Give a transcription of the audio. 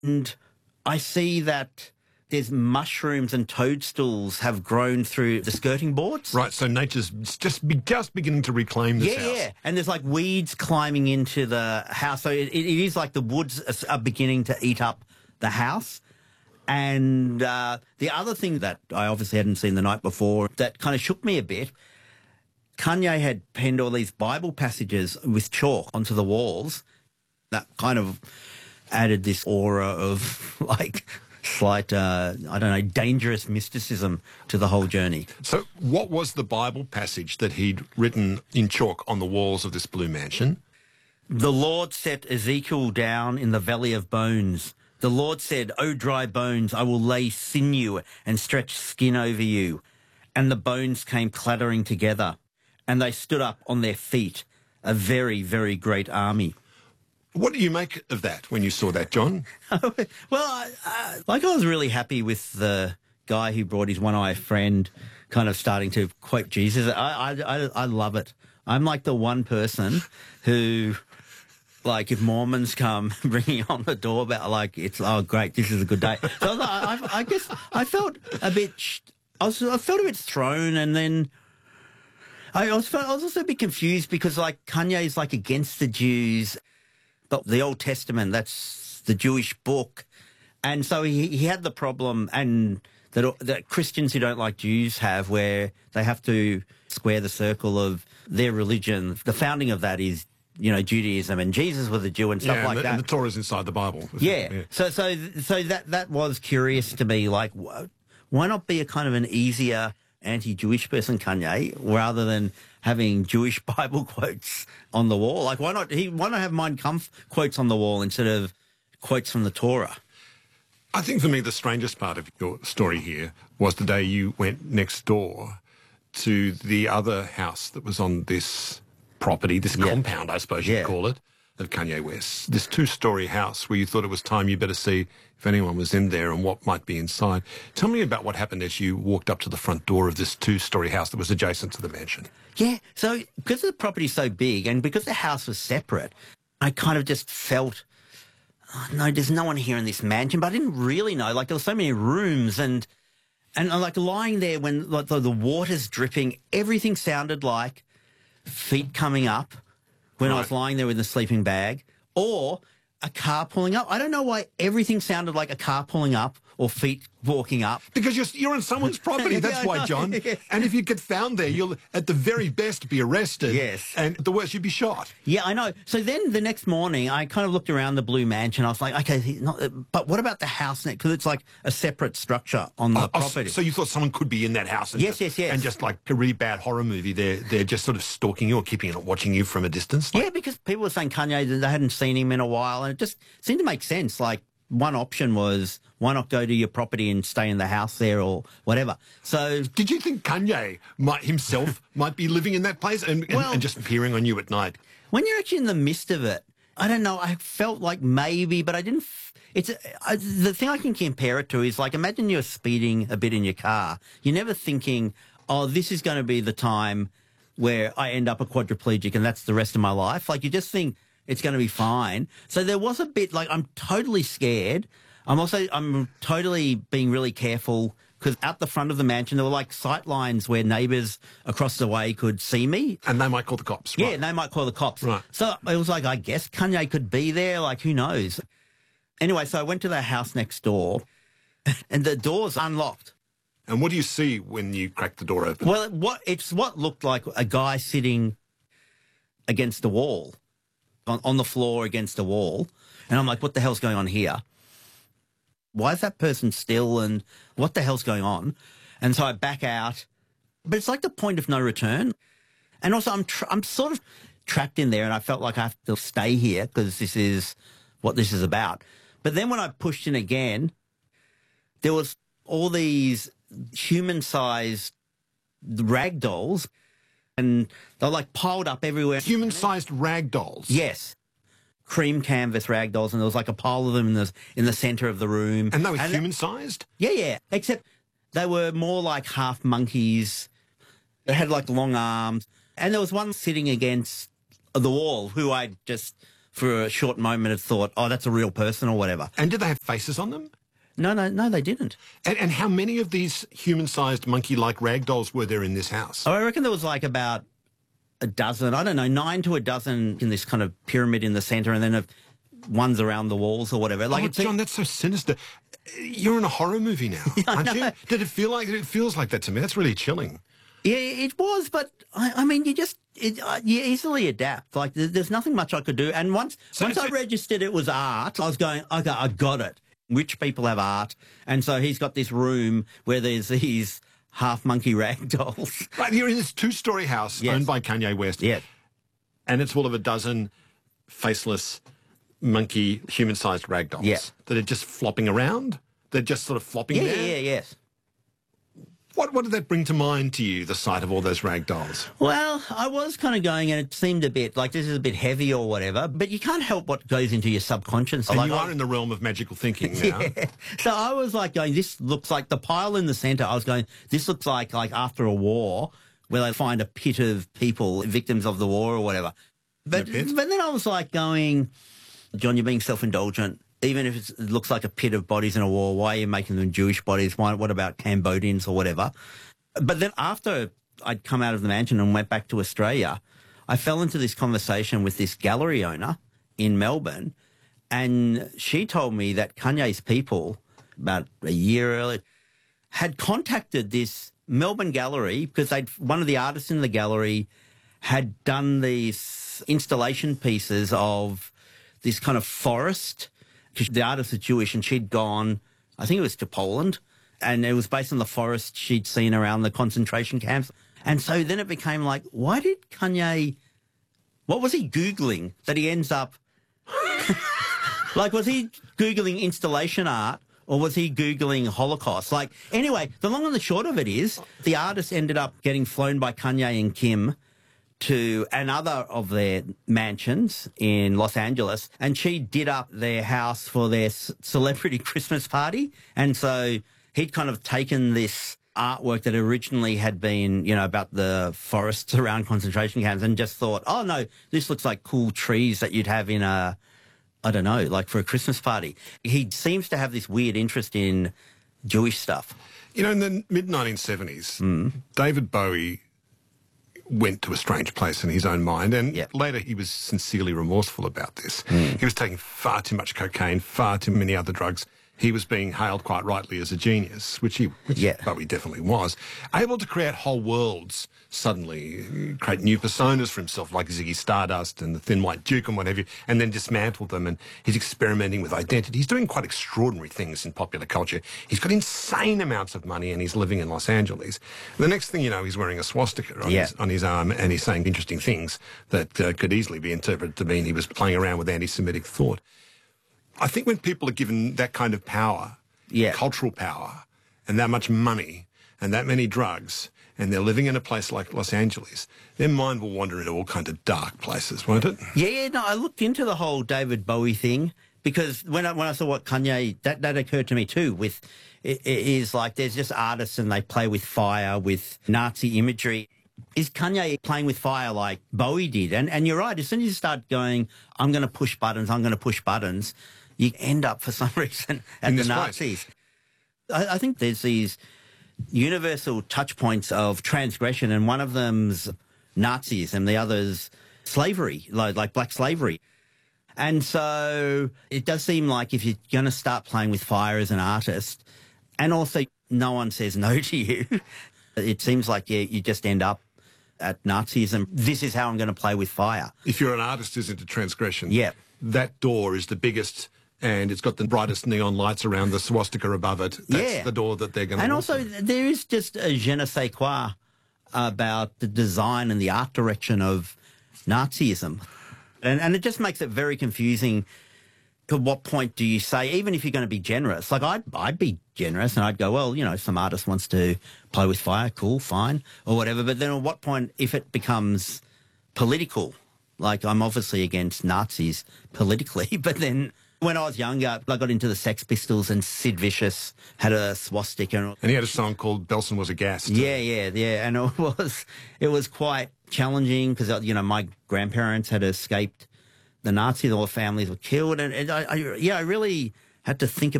And I see that there's mushrooms and toadstools have grown through the skirting boards. Right, so nature's just beginning to reclaim this house. Yeah, and there's like weeds climbing into the house. So it is like the woods are beginning to eat up the house. And the other thing that I obviously hadn't seen the night before that kind of shook me a bit, Kanye had penned all these Bible passages with chalk onto the walls that kind of added this aura of like slight, I don't know, dangerous mysticism to the whole journey. So what was the Bible passage that he'd written in chalk on the walls of this blue mansion? The Lord set Ezekiel down in the valley of bones. The Lord said, "O dry bones, I will lay sinew and stretch skin over you." And the bones came clattering together, and they stood up on their feet, a very, very great army. What do you make of that when you saw that, John? Well, I was really happy with the guy who brought his one-eyed friend kind of starting to quote Jesus. I love it. I'm like the one person who, like, if Mormons come bringing on the doorbell, like, it's, oh, great, this is a good day. So I guess I felt a bit, I felt a bit thrown, and then I was also a bit confused because, like, Kanye's, like, against the Jews. But the Old Testament, that's the Jewish book. And so he had the problem and that Christians who don't like Jews have, where they have to square the circle of their religion. The founding of that is, you know, Judaism, and Jesus was a Jew and stuff like that. And the Torah's inside the Bible. Yeah. So that was curious to me. Like, why not be a kind of an easier anti-Jewish person, Kanye, rather than having Jewish Bible quotes on the wall? Like, why not have Mein Kampf quotes on the wall instead of quotes from the Torah? I think for me the strangest part of your story here was the day you went next door to the other house that was on this property, this compound, I suppose you'd call it, of Kanye West. This two-story house where you thought it was time you better see if anyone was in there and what might be inside. Tell me about what happened as you walked up to the front door of this two-story house that was adjacent to the mansion. Yeah, so because the property's so big and because the house was separate, I kind of just felt, oh, no, there's no one here in this mansion. But I didn't really know. Like, there were so many rooms and like lying there when like the water's dripping, everything sounded like feet coming up when I was lying there with the sleeping bag, or a car pulling up. I don't know why everything sounded like a car pulling up or feet walking up. Because you're on someone's property, that's why, John. And if you get found there, you'll, at the very best, be arrested. Yes. And at the worst, you'd be shot. Yeah, I know. So then the next morning, I kind of looked around the blue mansion. I was like, okay, but what about the house next? Because it's like a separate structure on the property. So you thought someone could be in that house? And Yes. And just like a really bad horror movie, they're just sort of stalking you or keeping it, watching you from a distance? Yeah, because people were saying Kanye, that they hadn't seen him in a while, and it just seemed to make sense. Like, one option was, why not go to your property and stay in the house there or whatever? So, did you think Kanye himself might be living in that place and just peering on you at night? When you're actually in the midst of it, I don't know, I felt like maybe, but I didn't. The thing I can compare it to is, like, imagine you're speeding a bit in your car. You're never thinking, oh, this is going to be the time where I end up a quadriplegic and that's the rest of my life. Like, you just think it's going to be fine. So there was a bit like, I'm totally scared. I'm totally being really careful because out the front of the mansion, there were like sight lines where neighbours across the way could see me. And they might call the cops, right? Yeah, and they might call the cops. Right. So it was like, I guess Kanye could be there, like, who knows? Anyway, so I went to the house next door and the door's unlocked. And what do you see when you crack the door open? Well, it's what looked like a guy sitting against the wall, on the floor against the wall. And I'm like, what the hell's going on here? Why is that person still, and what the hell's going on? And so I back out. But it's like the point of no return. And also I'm sort of trapped in there, and I felt like I have to stay here because this is what this is about. But then when I pushed in again, there was all these human-sized rag dolls, and they're like piled up everywhere. Human-sized rag dolls? Yes. Cream canvas rag dolls, and there was like a pile of them in the centre of the room. And they were human-sized? Yeah. Except they were more like half monkeys. They had like long arms. And there was one sitting against the wall who I'd just for a short moment had thought, oh, that's a real person or whatever. And did they have faces on them? No, they didn't. And how many of these human-sized monkey-like rag dolls were there in this house? I reckon there was like about a dozen, I don't know, 9 to a dozen in this kind of pyramid in the centre, and then ones around the walls or whatever. Like, John, that's so sinister. You're in a horror movie now, aren't you? Did it feel like it feels like that to me? That's really chilling. Yeah, it was, but I mean, you easily adapt. Like, there's nothing much I could do. And once I registered it was art, I was going, okay, I got it. Rich people have art, and so he's got this room where there's these half monkey rag dolls. Right, you're in this 2-story house owned by Kanye West. Yeah, and it's full of a dozen faceless monkey human-sized rag dolls that are just flopping around. They're just sort of flopping there. Yes. What did that bring to mind to you, the sight of all those rag dolls? Well, I was kind of going, and it seemed a bit like this is a bit heavy or whatever, but you can't help what goes into your subconscious. And like, you are in the realm of magical thinking now. Yeah. So I was like going, this looks like the pile in the centre. I was going, this looks like after a war where they find a pit of people, victims of the war or whatever. But then I was like going, John, you're being self-indulgent. Even if it looks like a pit of bodies in a war, why are you making them Jewish bodies? What about Cambodians or whatever? But then after I'd come out of the mansion and went back to Australia, I fell into this conversation with this gallery owner in Melbourne, and she told me that Kanye's people, about a year earlier, had contacted this Melbourne gallery because one of the artists in the gallery had done these installation pieces of this kind of forest. The artist was Jewish, and she'd gone, I think it was to Poland, and it was based on the forest she'd seen around the concentration camps. And so then it became like, why did Kanye, what was he Googling that he ends up, like, was he Googling installation art, or was he Googling Holocaust? Like, anyway, the long and the short of it is, the artist ended up getting flown by Kanye and Kim to another of their mansions in Los Angeles, and she did up their house for their celebrity Christmas party. And so he'd kind of taken this artwork that originally had been, about the forests around concentration camps and just thought, oh, no, this looks like cool trees that you'd have in I don't know, like for a Christmas party. He seems to have this weird interest in Jewish stuff. In the mid-1970s, David Bowie went to a strange place in his own mind, and later he was sincerely remorseful about this. He was taking far too much cocaine, far too many other drugs. He was being hailed quite rightly as a genius, which Bowie definitely was, able to create whole worlds suddenly, create new personas for himself, like Ziggy Stardust and the Thin White Duke and what have you, and then dismantle them. And he's experimenting with identity. He's doing quite extraordinary things in popular culture. He's got insane amounts of money, and he's living in Los Angeles. The next thing you know, he's wearing a swastika on his arm, and he's saying interesting things that could easily be interpreted to mean he was playing around with anti-Semitic thought. I think when people are given that kind of power, cultural power, and that much money, and that many drugs, and they're living in a place like Los Angeles, their mind will wander into all kinds of dark places, won't it? Yeah, no, I looked into the whole David Bowie thing because when I saw what Kanye, that occurred to me too, with it is like there's just artists and they play with fire, with Nazi imagery. Is Kanye playing with fire like Bowie did? And you're right, as soon as you start going, I'm going to push buttons, you end up for some reason at the Nazis. I think there's these universal touch points of transgression, and one of them's Nazis and the other's slavery, like black slavery. And so it does seem like if you're going to start playing with fire as an artist, and also no one says no to you, it seems like you just end up at Nazism. This is how I'm going to play with fire. If you're an artist who's into transgression, that door is the biggest, and it's got the brightest neon lights around the swastika above it. That's the door that they're going to And also, there is just a je ne sais quoi about the design and the art direction of Nazism. And it just makes it very confusing. To what point do you say, even if you're going to be generous, like I'd be generous and I'd go, well, some artist wants to play with fire, cool, fine, or whatever. But then at what point, if it becomes political, like I'm obviously against Nazis politically, but then when I was younger, I got into the Sex Pistols, and Sid Vicious had a swastika. And he had a song called Belson Was a Gas. Yeah. And it was quite challenging because, my grandparents had escaped the Nazis, all the families were killed, and I really had to think